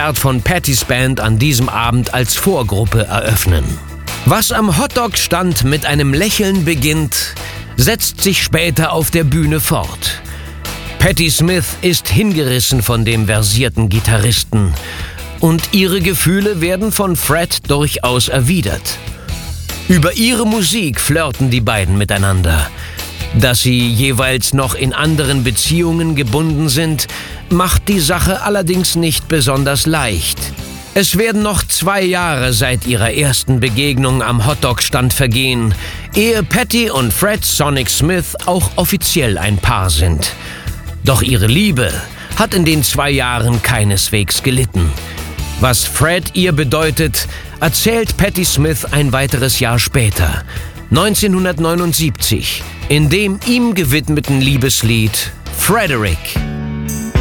Konzert von Pattys Band an diesem Abend als Vorgruppe eröffnen. Was am Hotdog-Stand mit einem Lächeln beginnt, setzt sich später auf der Bühne fort. Patti Smith ist hingerissen von dem versierten Gitarristen und ihre Gefühle werden von Fred durchaus erwidert. Über ihre Musik flirten die beiden miteinander. Dass sie jeweils noch in anderen Beziehungen gebunden sind, macht die Sache allerdings nicht besonders leicht. Es werden noch 2 Jahre seit ihrer ersten Begegnung am Hotdog-Stand vergehen, ehe Patti und Fred Sonic Smith auch offiziell ein Paar sind. Doch ihre Liebe hat in den 2 Jahren keineswegs gelitten. Was Fred ihr bedeutet, erzählt Patti Smith ein weiteres Jahr später, 1979, in dem ihm gewidmeten Liebeslied Frederick.